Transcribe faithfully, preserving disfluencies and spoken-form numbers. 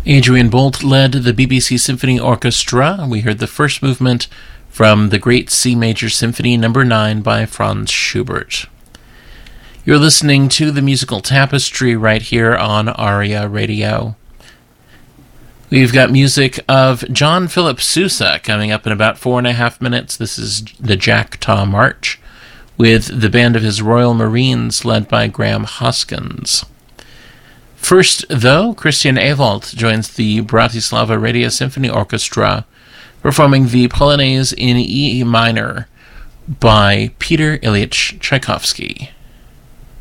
Adrian Bolt led the B B C Symphony Orchestra. We heard the first movement from the Great C Major Symphony Number nine by Franz Schubert. You're listening to the Musical Tapestry right here on ARIA Radio. We've got music of John Philip Sousa coming up in about four and a half minutes. This is the Jackdaw March with the band of his Royal Marines led by Graham Hoskins. First, though, Christian Ewald joins the Bratislava Radio Symphony Orchestra performing the Polonaise in E minor by Peter Ilyich Tchaikovsky.